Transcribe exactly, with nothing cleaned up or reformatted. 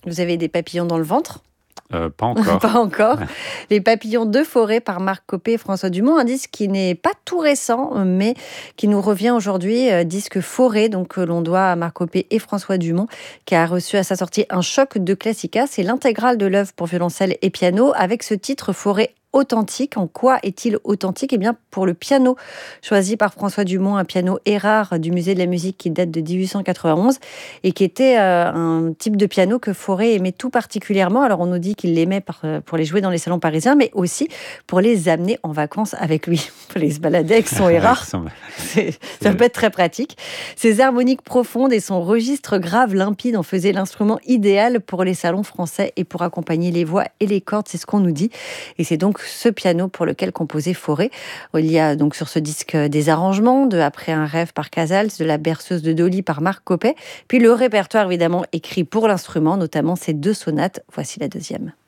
Vous avez des papillons dans le ventre ? Euh, pas encore. Pas encore. Les papillons de forêt par Marc Copé et François Dumont, un disque qui n'est pas tout récent, mais qui nous revient aujourd'hui, euh, disque Forêt, donc que l'on doit à Marc Copé et François Dumont, qui a reçu à sa sortie un choc de classica. C'est l'intégrale de l'œuvre pour violoncelle et piano, avec ce titre Forêt authentique. En quoi est-il authentique ? Eh bien, pour le piano choisi par François Dumont, un piano Erard du Musée de la musique qui date de dix-huit cent quatre-vingt-onze et qui était euh, un type de piano que Fauré aimait tout particulièrement. Alors, on nous dit qu'il l'aimait par, pour les jouer dans les salons parisiens, mais aussi pour les amener en vacances avec lui. Pour les se balader avec son Erard. C'est, ça peut être très pratique. Ses harmoniques profondes et son registre grave limpide en faisaient l'instrument idéal pour les salons français et pour accompagner les voix et les cordes, c'est ce qu'on nous dit. Et c'est donc ce piano pour lequel composait Fauré. Il y a donc sur ce disque des arrangements de Après un rêve par Casals, de La berceuse de Dolly par Marc Copé, puis le répertoire évidemment écrit pour l'instrument, notamment ces deux sonates. Voici la deuxième.